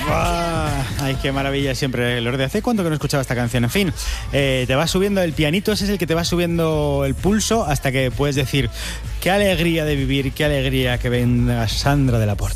Ay, qué maravilla siempre, Lourdes. ¿Hace cuánto que no escuchaba esta canción? En fin, te va subiendo el pianito, ese es el que te va subiendo el pulso hasta que puedes decir qué alegría de vivir, qué alegría que venga Sandra de la Porta.